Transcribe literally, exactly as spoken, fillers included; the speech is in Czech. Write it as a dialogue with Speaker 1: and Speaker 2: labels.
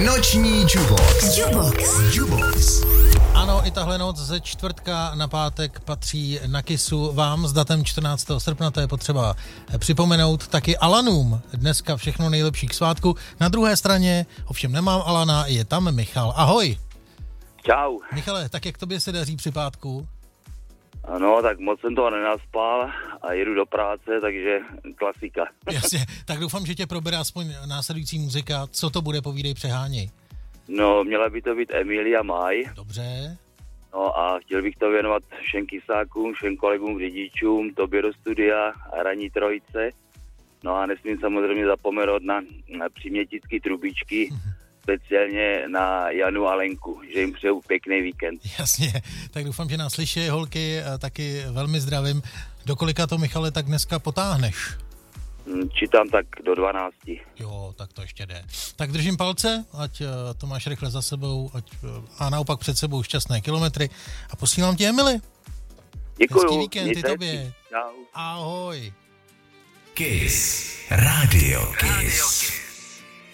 Speaker 1: Noční Jubox. Jubox. Jubox.
Speaker 2: Ano, i tahle noc ze čtvrtka na pátek patří na Kissu vám s datem čtrnáctého srpna, to je potřeba připomenout taky Alanům. Dneska všechno nejlepší k svátku. Na druhé straně, ovšem nemám Alana, je tam Michal. Ahoj.
Speaker 3: Čau.
Speaker 2: Michale, tak jak tobě se daří při pátku?
Speaker 3: Ano, tak moc jsem toho nenaspal a jedu do práce, takže klasika.
Speaker 2: Jasně, tak doufám, že tě probere aspoň následující muzika. Co to bude, povídej, přeháněj.
Speaker 3: No, měla by to být Emilia Maj.
Speaker 2: Dobře.
Speaker 3: No a chtěl bych to věnovat všem kysákům, všem kolegům, řidičům, tobě do studia a ranní trojice. No a nesmím samozřejmě zapomenout na, na přímětické trubičky, speciálně na Janu a Lenku, že jim přeju pěkný víkend.
Speaker 2: Jasně, tak doufám, že nás slyší holky, taky velmi zdravím. Do kolika to, Michale, tak dneska potáhneš?
Speaker 3: Čítám tak do dvanácti.
Speaker 2: Jo, tak to ještě jde. Tak držím palce, ať to máš rychle za sebou, ať, a naopak před sebou šťastné kilometry a posílám ti Emily.
Speaker 3: Děkuju.
Speaker 2: Hezký víkend, ty tobě.
Speaker 3: Čau.
Speaker 2: Ahoj.
Speaker 1: Kiss. Radio Kiss.